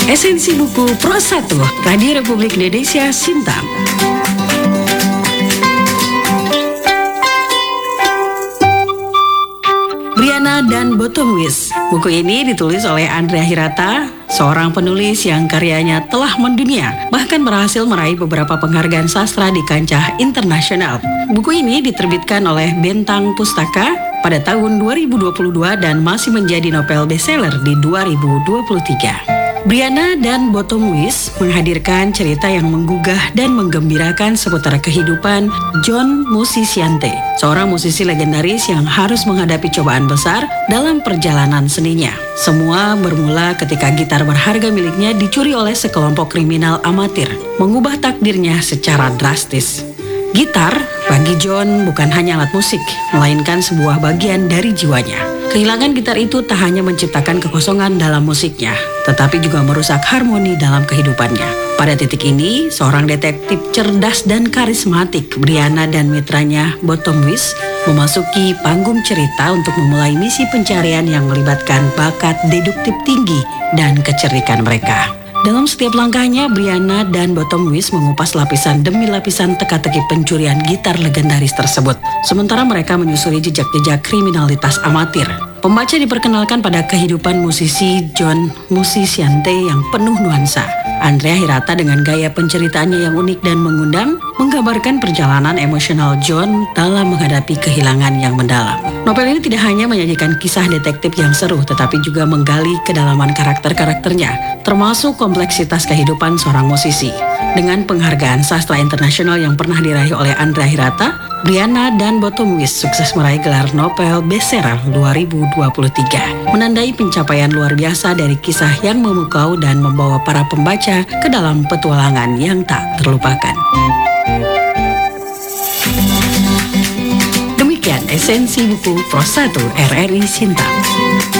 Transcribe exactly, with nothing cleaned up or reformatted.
Esensi Buku Pro satu, Radio Republik Indonesia Sintang. Brianna dan Bottom Wish. Buku ini ditulis oleh Andrea Hirata, seorang penulis yang karyanya telah mendunia, bahkan berhasil meraih beberapa penghargaan sastra di kancah internasional. Buku ini diterbitkan oleh Bentang Pustaka pada tahun dua ribu dua puluh dua dan masih menjadi novel bestseller di dua ribu dua puluh tiga. Brianna dan Bottom Wish menghadirkan cerita yang menggugah dan menggembirakan seputar kehidupan John Musiciante, seorang musisi legendaris yang harus menghadapi cobaan besar dalam perjalanan seninya. Semua bermula ketika gitar berharga miliknya dicuri oleh sekelompok kriminal amatir, mengubah takdirnya secara drastis. Gitar bagi John bukan hanya alat musik, melainkan sebuah bagian dari jiwanya. Kehilangan gitar itu tak hanya menciptakan kekosongan dalam musiknya, tetapi juga merusak harmoni dalam kehidupannya. Pada titik ini, seorang detektif cerdas dan karismatik, Brianna dan mitranya Bottom Wish, memasuki panggung cerita untuk memulai misi pencarian yang melibatkan bakat deduktif tinggi dan kecerdikan mereka. Dalam setiap langkahnya, Brianna dan Bottom Wish mengupas lapisan demi lapisan teka-teki pencurian gitar legendaris tersebut. Sementara mereka menyusuri jejak-jejak kriminalitas amatir. Pembaca diperkenalkan pada kehidupan musisi John Musiciante yang penuh nuansa. Andrea Hirata dengan gaya penceritaannya yang unik dan mengundang, menggambarkan perjalanan emosional John dalam menghadapi kehilangan yang mendalam. Novel ini tidak hanya menyajikan kisah detektif yang seru, tetapi juga menggali kedalaman karakter-karakternya, termasuk kompleksitas kehidupan seorang musisi. Dengan penghargaan sastra internasional yang pernah diraih oleh Andrea Hirata, Brianna dan Bottom Wish sukses meraih gelar novel bestseller dua ribu dua puluh tiga, menandai pencapaian luar biasa dari kisah yang memukau dan membawa para pembaca ke dalam petualangan yang tak terlupakan. Demikian esensi buku Pro satu R R I Sintang.